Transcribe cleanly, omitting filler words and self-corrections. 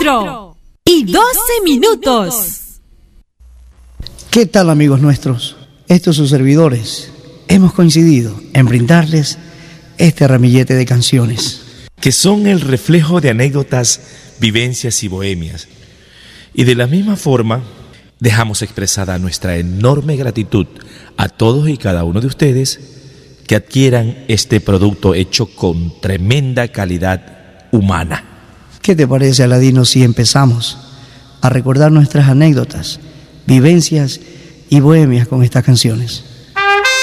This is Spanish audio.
4:12. ¿Qué tal, amigos nuestros? Estos sus servidores hemos coincidido en brindarles este ramillete de canciones que son el reflejo de anécdotas, vivencias y bohemias. Y de la misma forma dejamos expresada nuestra enorme gratitud a todos y cada uno de ustedes que adquieran este producto hecho con tremenda calidad humana. ¿Qué te parece, Aladino, si empezamos a recordar nuestras anécdotas, vivencias y bohemias con estas canciones?